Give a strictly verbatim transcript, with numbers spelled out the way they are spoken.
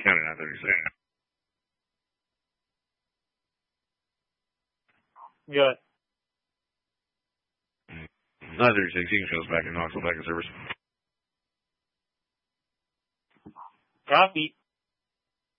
County nine thirty-six. Good. nine thirty-six, you can show us back in Knoxville, back in service. Copy.